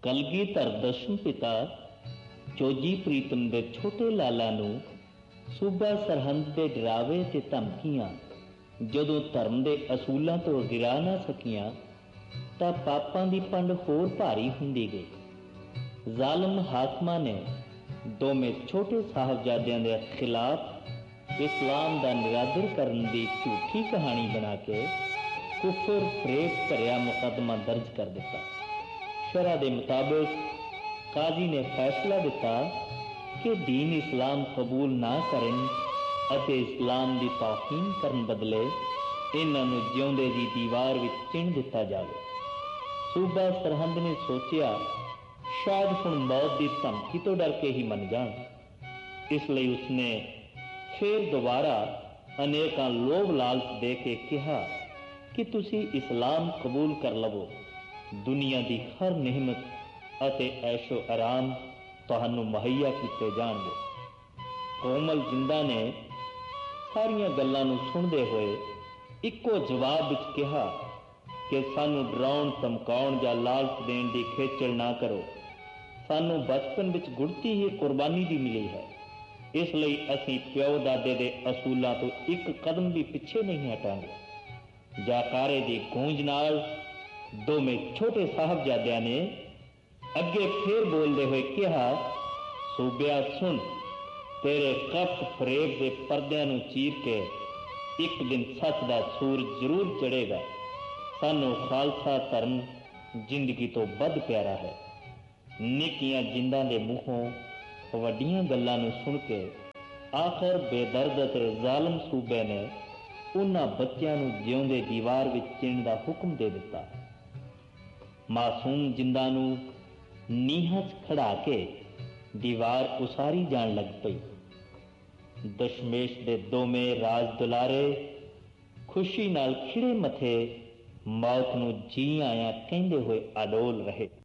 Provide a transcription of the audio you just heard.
ਕਲਗੀਧਰ ਦਸ਼ਮ ਪਿਤਾ ਚੋਜੀ ਪ੍ਰੀਤਮ ਦੇ ਛੋਟੇ ਲਾਲਾ ਨੂੰ ਸੂਬਾ ਸਰਹੰਦ ਦੇ ਡਰਾਵੇ ਤੇ ਧਮਕੀਆਂ ਜਦੋਂ ਧਰਮ ਦੇ ਅਸੂਲਾਂ ਤੋਂ ਗਿਰਾ ਨਾ ਸਕੀਆਂ ਤਾਂ ਪਾਪਾਂ ਦੀ ਪੰਡ ਹੋਰ ਭਾਰੀ ਹੁੰਦੀ ਗਈ। ਜ਼ਾਲਮ ਹਾਕਮਾਂ ਨੇ ਦੋਵੇਂ ਛੋਟੇ ਸਾਹਿਬਜ਼ਾਦਿਆਂ ਦੇ ਖਿਲਾਫ ਇਸਲਾਮ ਦਾ ਨਿਰਾਦਰ ਕਰਨ ਦੀ ਝੂਠੀ ਕਹਾਣੀ ਬਣਾ ਕੇ ਕੁਫਰ ਫਰੇਬ ਭਰਿਆ ਮੁਕੱਦਮਾ ਦਰਜ ਕਰ ਦਿੱਤਾ। ਸ਼ਰਅ ਦੇ ਮੁਤਾਬਕ ਕਾਜ਼ੀ ਨੇ ਫੈਸਲਾ ਦਿੱਤਾ ਕਿ ਦੀਨ ਇਸਲਾਮ ਕਬੂਲ ਨਾ ਕਰਨ ਅਤੇ ਇਸਲਾਮ ਦੀ ਤਾਹੀਨ ਕਰਨ ਬਦਲੇ ਇਹਨਾਂ ਨੂੰ ਜਿਉਂਦੇ ਦੀ ਦੀਵਾਰ ਵਿੱਚ ਚਿਣ ਦਿੱਤਾ ਜਾਵੇ। ਸੂਬਾ ਸਰਹੰਦ ਨੇ ਸੋਚਿਆ ਸ਼ਾਇਦ ਹੁਣ ਮੌਤ ਦੀ ਧਮਕੀ ਤੋਂ ਡਰ ਕੇ ਹੀ ਮੰਨ ਜਾਣ। ਇਸ ਲਈ ਉਸਨੇ ਫਿਰ ਦੁਬਾਰਾ ਅਨੇਕਾਂ ਲੋਭ ਲਾਲਚ ਦੇ ਕੇ ਕਿਹਾ ਕਿ ਤੁਸੀਂ ਇਸਲਾਮ ਕਬੂਲ ਕਰ ਲਵੋ, ਦੁਨੀਆ ਦੀ ਹਰ ਨਿਹਮਤ ਅਤੇ ਐਸ਼ੋ ਆਰਾਮ ਤੁਹਾਨੂੰ ਮੁਹੱਈਆ ਕੀਤੇ ਜਾਣਗੇ। ਕੋਮਲ ਜਿੰਦਾ ਨੇ ਸਾਰੀਆਂ ਗੱਲਾਂ ਨੂੰ ਸੁਣਦੇ ਹੋਏ ਇੱਕੋ ਜਵਾਬ ਵਿੱਚ ਕਿਹਾ ਕਿ ਸਾਨੂੰ ਡਰਾਉਣ ਧਮਕਾਉਣ ਜਾਂ ਲਾਲਚ ਦੇਣ ਦੀ ਖੇਚਲ ਨਾ ਕਰੋ। ਸਾਨੂੰ ਬਚਪਨ ਵਿੱਚ ਗੁੜਤੀ ਹੀ ਕੁਰਬਾਨੀ ਦੀ ਮਿਲੀ ਹੈ, ਇਸ ਲਈ ਅਸੀਂ ਪਿਓ ਦਾਦੇ ਦੇ ਅਸੂਲਾਂ ਤੋਂ ਇੱਕ ਕਦਮ ਵੀ ਪਿੱਛੇ ਨਹੀਂ ਹਟਾਂਗੇ। ਜਾਕਾਰੇ ਦੀ ਗੂੰਜ ਨਾਲ ਦੋਵੇਂ ਛੋਟੇ ਸਾਹਿਬਜ਼ਾਦਿਆਂ ਨੇ ਅੱਗੇ ਫੇਰ ਬੋਲਦੇ ਹੋਏ ਕਿਹਾ, ਸੂਬਿਆ ਸੁਣ, ਤੇਰੇ ਕਪਟ ਫਰੇਬ ਦੇ ਪਰਦਿਆਂ ਨੂੰ ਚੀਰ ਕੇ ਇੱਕ ਦਿਨ ਸੱਚ ਦਾ ਸੂਰਜ ਜ਼ਰੂਰ ਚੜ੍ਹੇਗਾ। ਸਾਨੂੰ ਖਾਲਸਾ ਧਰਮ ਜ਼ਿੰਦਗੀ ਤੋਂ ਵੱਧ ਪਿਆਰਾ ਹੈ। ਨਿੱਕੀਆਂ ਜਿੰਦਾਂ ਦੇ ਮੂੰਹੋਂ ਵੱਡੀਆਂ ਗੱਲਾਂ ਨੂੰ ਸੁਣ ਕੇ ਆਖਰ ਬੇਦਰਦ ਅਤੇ ਜ਼ਾਲਮ ਸੂਬੇ ਨੇ ਉਹਨਾਂ ਬੱਚਿਆਂ ਨੂੰ ਜਿਉਂਦੇ ਦੀਵਾਰ ਵਿੱਚ ਚਿਣਨ ਦਾ ਹੁਕਮ ਦੇ ਦਿੱਤਾ। ਮਾਸੂਮ ਜਿੰਦਾਂ ਨੂੰ ਨੀਹਾਂ 'ਚ ਖੜਾ ਕੇ ਦੀਵਾਰ ਉਸਾਰੀ ਜਾਣ ਲੱਗ ਪਈ। ਦਸ਼ਮੇਸ਼ ਦੇ ਦੋਵੇਂ ਰਾਜ ਦੁਲਾਰੇ ਖੁਸ਼ੀ ਨਾਲ ਖਿੜੇ ਮੱਥੇ ਮੌਤ ਨੂੰ ਜੀ ਆਇਆਂ ਕਹਿੰਦੇ ਹੋਏ ਅਡੋਲ ਰਹੇ।